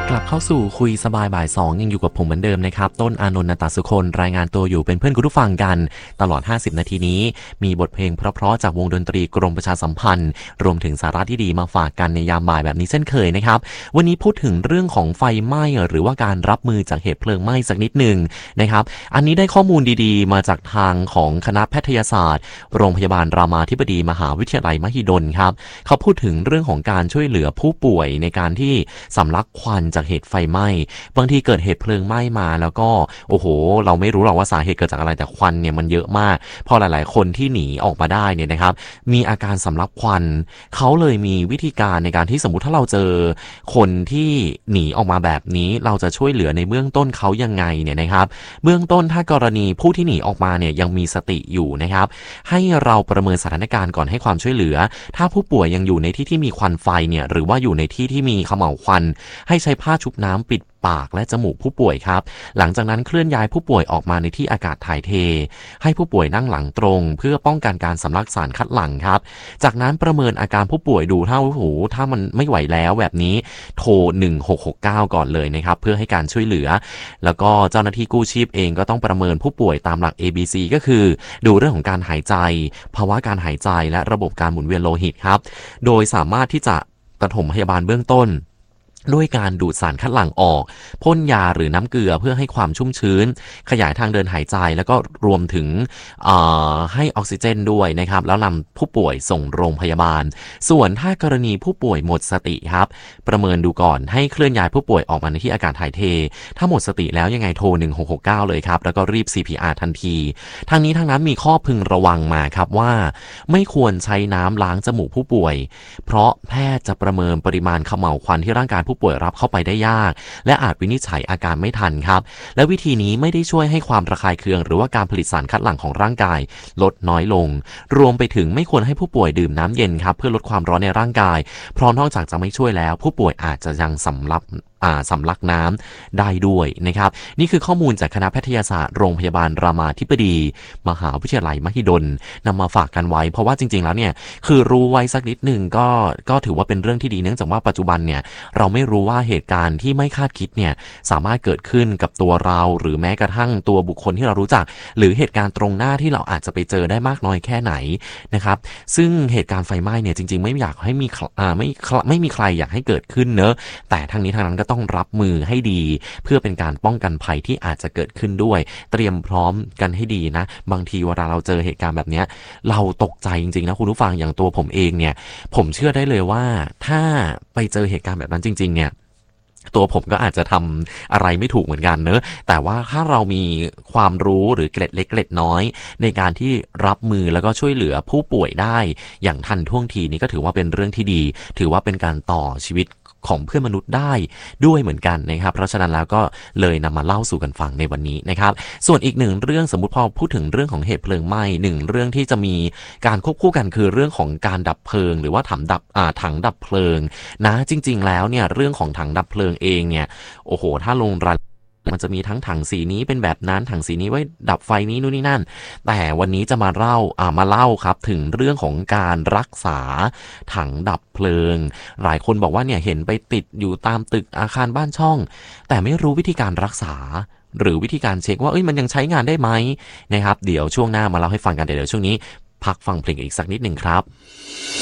กลับเข้าสู่คุยสบายบ่าย2ยังอยู่กับผมเหมือนเดิมนะครับต้นอานนท์ ณ ตสุคนรายงานตัวอยู่เป็นเพื่อนคุณผู้ฟังกันตลอด50นาทีนี้มีบทเพลงเพราะๆจากวงดนตรีกรมประชาสัมพันธ์รวมถึงสาระที่ดีมาฝากกันในยามบ่ายแบบนี้เช่นเคยนะครับวันนี้พูดถึงเรื่องของไฟไหม้หรือว่าการรับมือจากเหตุเพลิงไหม้สักนิดนึงนะครับอันนี้ได้ข้อมูลดีๆมาจากทางของคณะแพทยศาสตร์โรงพยาบาลรามาธิบดีมหาวิทยาลัยมหิดลครับเขาพูดถึงเรื่องของการช่วยเหลือผู้ป่วยในการที่สำลักควันจากเหตุไฟไหม้บางทีเกิดเหตุเพลิงไหม้มาแล้วก็โอ้โหเราไม่รู้หรอกว่าสาเหตุเกิดจากอะไรแต่ควันเนี่ยมันเยอะมากพอหลายๆคนที่หนีออกมาได้เนี่ยนะครับมีอาการสำลักควันเขาเลยมีวิธีการในการที่สมมุติถ้าเราเจอคนที่หนีออกมาแบบนี้เราจะช่วยเหลือในเบื้องต้นเขายังไงเนี่ยนะครับเบื้องต้นถ้ากรณีผู้ที่หนีออกมาเนี่ยยังมีสติอยู่นะครับให้เราประเมินสถานการณ์ก่อนให้ความช่วยเหลือถ้าผู้ป่วยยังอยู่ในที่ที่มีควันไฟเนี่ยหรือว่าอยู่ในที่ที่มีเขม่าวควันให้ใช้ผ้าชุบน้ำปิดปากและจมูกผู้ป่วยครับหลังจากนั้นเคลื่อนย้ายผู้ป่วยออกมาในที่อากาศถ่ายเทให้ผู้ป่วยนั่งหลังตรงเพื่อป้องกันการสำลักสารคัดหลั่งครับจากนั้นประเมินอาการผู้ป่วยดูถ้ามันไม่ไหวแล้วแบบนี้โทร1669ก่อนเลยนะครับเพื่อให้การช่วยเหลือแล้วก็เจ้าหน้าที่กู้ชีพเองก็ต้องประเมินผู้ป่วยตามหลัก ABC ก็คือดูเรื่องของการหายใจภาวะการหายใจและระบบการหมุนเวียนโลหิตครับโดยสามารถที่จะปฐมพยาบาลเบื้องต้นด้วยการดูดสารคัดหลั่งออกพ่นยาหรือน้ำเกลือเพื่อให้ความชุ่มชื้นขยายทางเดินหายใจแล้วก็รวมถึงให้ออกซิเจนด้วยนะครับแล้วนำผู้ป่วยส่งโรงพยาบาลส่วนถ้ากรณีผู้ป่วยหมดสติครับประเมินดูก่อนให้เคลื่อนย้ายผู้ป่วยออกมาในที่อากาศถ่ายเทถ้าหมดสติแล้วยังไงโทร1669เลยครับแล้วก็รีบ CPR ทันทีทางนี้ทางนั้นมีข้อพึงระวังมาครับว่าไม่ควรใช้น้ำล้างจมูกผู้ป่วยเพราะแพทย์จะประเมินปริมาณเขม่าวควันที่ร่างกายผู้ป่วยรับเข้าไปได้ยากและอาจวินิจฉัยอาการไม่ทันครับและวิธีนี้ไม่ได้ช่วยให้ความระคายเคืองหรือว่าการผลิตสารคัดหลั่งของร่างกายลดน้อยลงรวมไปถึงไม่ควรให้ผู้ป่วยดื่มน้ำเย็นครับเพื่อลดความร้อนในร่างกายเพราะนอกจากจะไม่ช่วยแล้วผู้ป่วยอาจจะยังสำลักน้ำได้ด้วยนะครับนี่คือข้อมูลจากคณะแพทยศาสตร์โรงพยาบาลรามาธิบดีมหาวิทยาลัยมหิดลนำมาฝากกันไว้เพราะว่าจริงๆแล้วเนี่ยคือรู้ไว้สักนิดหนึ่งก็ถือว่าเป็นเรื่องที่ดีเนื่องจากว่าปัจจุบันเนี่ยเราไม่รู้ว่าเหตุการณ์ที่ไม่คาดคิดเนี่ยสามารถเกิดขึ้นกับตัวเราหรือแม้กระทั่งตัวบุคคลที่เรารู้จักหรือเหตุการณ์ตรงหน้าที่เราอาจจะไปเจอได้มากน้อยแค่ไหนนะครับซึ่งเหตุการณ์ไฟไหม้เนี่ยจริงๆไม่อยากให้มีไม่มีใครอยากให้เกิดขึ้นเนอะแต่ทั้งนี้ทั้งนั้นก็ต้องรับมือให้ดีเพื่อเป็นการป้องกันภัยที่อาจจะเกิดขึ้นด้วยเตรียมพร้อมกันให้ดีนะบางทีเวลาเราเจอเหตุการณ์แบบนี้เราตกใจจริงๆนะคุณผู้ฟังอย่างตัวผมเองเนี่ยผมเชื่อได้เลยว่าถ้าไปเจอเหตุการณ์แบบนั้นจริงๆเนี่ยตัวผมก็อาจจะทำอะไรไม่ถูกเหมือนกันเนอะแต่ว่าถ้าเรามีความรู้หรือเกร็ดเล็กเกร็ดน้อยในการที่รับมือแล้วก็ช่วยเหลือผู้ป่วยได้อย่างทันท่วงทีนี้ก็ถือว่าเป็นเรื่องที่ดีถือว่าเป็นการต่อชีวิตของเพื่อนมนุษย์ได้ด้วยเหมือนกันนะครับเพราะฉะนั้นแล้วก็เลยนำมาเล่าสู่กันฟังในวันนี้นะครับส่วนอีกหนึ่งเรื่องสมมุติพอพูดถึงเรื่องของเหตุเพลิงไหม้หนึ่งเรื่องที่จะมีการควบคู่กันคือเรื่องของการดับเพลิงหรือว่าถังดับเพลิงนะจริงๆแล้วเนี่ยเรื่องของถังดับเพลิงเองเนี่ยโอ้โหถ้าลงรายมันจะมีทั้งถังสีนี้เป็นแบบนั้นถังสีนี้ไว้ดับไฟนี้นู่นนี่นั่นแต่วันนี้จะมาเล่าครับถึงเรื่องของการรักษาถังดับเพลิงหลายคนบอกว่าเนี่ยเห็นไปติดอยู่ตามตึกอาคารบ้านช่องแต่ไม่รู้วิธีการรักษาหรือวิธีการเช็คว่ามันยังใช้งานได้ไหมนะครับเดี๋ยวช่วงหน้ามาเล่าให้ฟังกันเดี๋ยวช่วงนี้พักฟังเพลงอีกสักนิดหนึ่งครับ